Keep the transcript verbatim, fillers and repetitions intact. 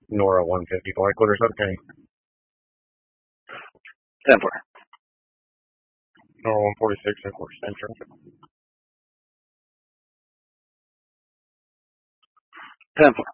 Nora one fifty-four, quarter Southern County. ten four. Nora one forty-six, and quarter Central. ten four.